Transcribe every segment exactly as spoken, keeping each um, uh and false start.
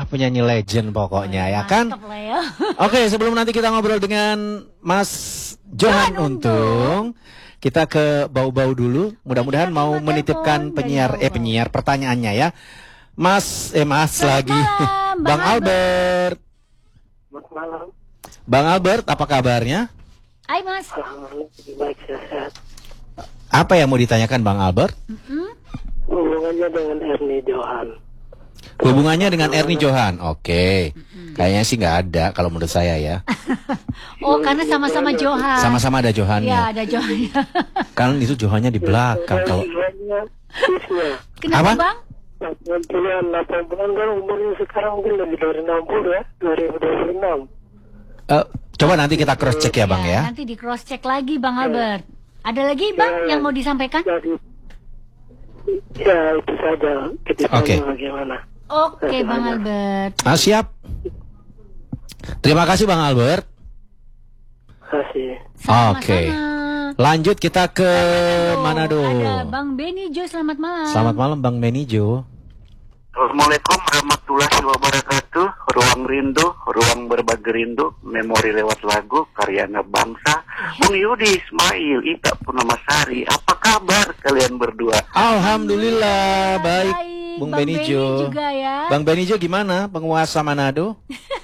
penyanyi legend pokoknya, ya kan? Ya. Oke, sebelum nanti kita ngobrol dengan Mas Johan Untung, kita ke Bau-Bau dulu. Mudah-mudahan mau menitipkan penyiar eh penyiar pertanyaannya ya. Mas eh Mas Selamat lagi. malam, Bang, Bang Albert. Selamat malam. Bang Albert, apa kabarnya? Hai Mas. Alhamdulillah baik, sehat. Apa yang mau ditanyakan Bang Albert? Mm-hmm. Hubungannya dengan Ernie Johan. Hubungannya dengan Ernie Johan, oke. Okay. Mm-hmm. Kayaknya sih nggak ada kalau menurut saya ya. Oh, karena sama-sama Johan. Sama-sama ada Johannya. Iya, ada Johannya. Kan itu Johannya di belakang kalau. Kenapa Apa? Bang? delapan puluhan, delapan puluhan kan umurnya sekarang mungkin lebih dari enam puluh ya, dua ribu dua puluh enam. Uh, coba nanti kita cross check ya Bang ya. Ya, nanti di cross check lagi Bang Albert. Ada lagi Bang Ya, yang mau disampaikan? Jadi, ya itu saja. Kita Oke. bagaimana. Oke Bang Albert. Ah, siap. Terima kasih Bang Albert. Terima kasih. Sama-sama. Oke. Lanjut kita ke Oh, Manado. ada Bang Benny Jo, selamat malam. Selamat malam Bang Benny Jo. Assalamualaikum warahmatullahi wabarakatuh. Ruang rindu, ruang berbagi rindu, memori lewat lagu, karyana bangsa. Bung Yudi Ismail, Ika Purnamasari, apa kabar kalian berdua? Alhamdulillah baik, baik. Bung Bang Benny Benny Jo. juga ya. Bang Benny Jo gimana penguasa Manado?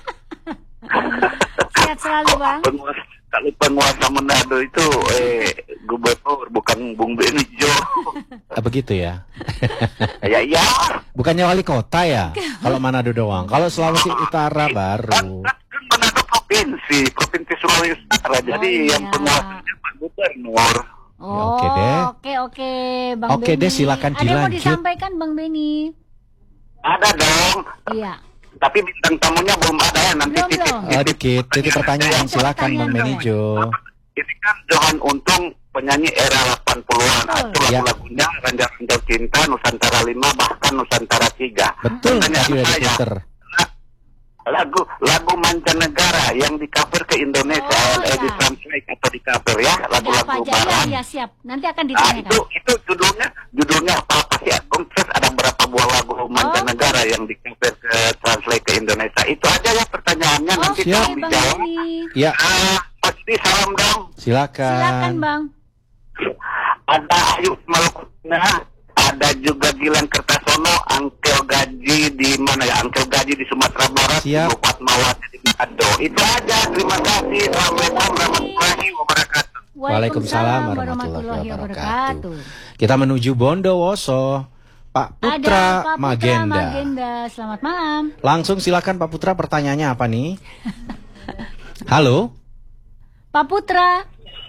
Sehat selalu Bang. Penguasa, kalau penguasa Manado itu eh, gubernur, bukan Bung Benny Jo. Ah, begitu ya. Ya ya. Bukannya wali kota ya? Kalau Manado doang. Kalau Sulawesi Utara baru. Kan, kan Manado provinsi, provinsi Sulawesi Utara. Jadi iya. yang penguasanya Pak Gubernur. Oh, Oke deh. Oke oke Bang Oke Benny. deh, silakan Ada yang mau dilanjut. disampaikan Bang Benny? Ada dong. Iya. Tapi bintang tamunya belum ada ya, nanti Belum, titip, belum. Oh, dikit, titip pertanyaan silakan Bang Benny Jo. Ini kan Johan Untung, penyanyi era delapan puluhan. Oh. Itu Ya. lagu-lagunya Ranjau-Ranjau Cinta, Nusantara lima, bahkan Nusantara tiga. Betul tadi Pertanyaan udah di saya, Twitter. lagu lagu mancanegara yang di cover ke Indonesia, Oh, eh, ya. di translate atau di cover ya, Ada apa lagu-lagu aja? Iya, barat. iya siap. Nanti akan Nah, ditanyakan. itu itu judulnya judulnya apa apa sih? Terus ada berapa buah lagu mancanegara yang di cover ke translate ke Indonesia? Itu aja ya pertanyaannya, nanti Oke siap. tolong Bang dijawab. Benny. Ya, Ah, pasti salam dong. silakan. Silakan Bang. Ada Ayu Malukuna, ada juga Gilang Kertasono, Angkel Gaji di mana ya? Angkel Gaji di Sumatera Barat, Siap. Ibu Fatmawati di Manado. Itu aja. Terima kasih. Assalamualaikum warahmatullahi wabarakatuh. Waalaikumsalam warahmatullahi wabarakatuh. Kita menuju Bondowoso. Pak Putra, Ada Pak Putra Magenda. Magenda. Selamat malam. Langsung silakan Pak Putra, pertanyaannya apa nih? Halo, Pak Putra.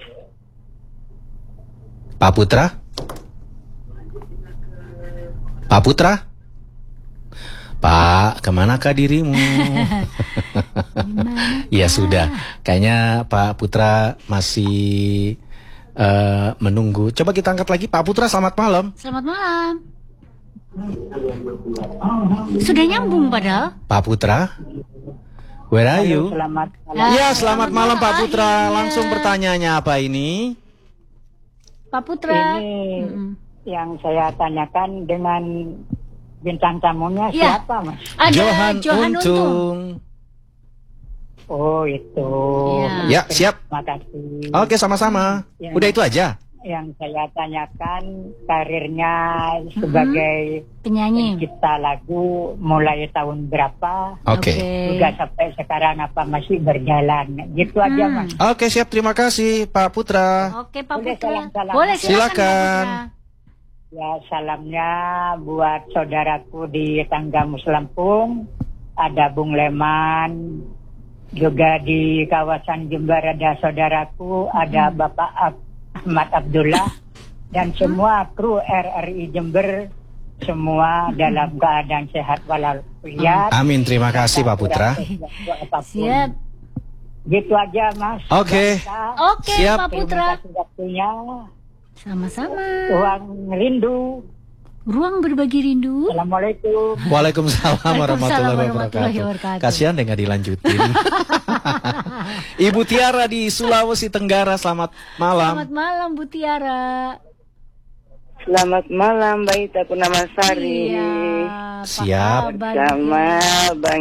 Pak Putra? Pak Putra? Pak, kemanakah dirimu? Ya sudah, kayaknya Pak Putra masih uh, menunggu. Coba kita angkat lagi. Pak Putra, selamat malam. Selamat malam. Sudah nyambung padahal. Pak Putra, where are you? Selamat Ya, selamat malam Pak Putra. Akhirnya. Langsung pertanyaannya apa ini? Pak Putra. Ini Mm-mm. yang saya tanyakan dengan bintang tamunya Iya. siapa, Mas? Ada Johan, Johan Untung. Untung. Oh, itu. Iya. Ya, siap. Terima kasih. Oke, sama-sama. Ya. Udah itu aja. Yang saya tanyakan karirnya sebagai Penyanyi. pencipta lagu mulai tahun berapa? Oke. Juga sampai sekarang apa masih berjalan? Gitu aja, Hmm. Mas. Oke, siap. Terima kasih Pak Putra. Oke Pak Boleh Putra. salam-salam. Boleh silakan. Silakan. Pak Putra. Ya, salamnya buat saudaraku di Tanggamus Lampung, ada Bung Leman, juga di kawasan Jember ada saudaraku, ada Bapak Ab- Ahmad Abdullah, dan semua kru R R I Jember, semua dalam keadaan sehat walafiat. Amin. Terima kasih Pak Putra. Siap. Gitu aja, Mas. Oke. Oke Siap. Pak Putra. Terima kasih waktunya. Sama-sama. Ruang rindu. Ruang berbagi rindu. Assalamualaikum. Waalaikumsalam warahmatullahi warahmatullahi wabarakatuh. wabarakatuh. Kasihan deh nggak dilanjutin. Ibu Tiara di Sulawesi Tenggara, selamat malam. Selamat malam Bu Tiara. Selamat malam, Mbak Ita Purnamasari. Iya. apa Siap. kabar, Sama Bu Tiara? Bang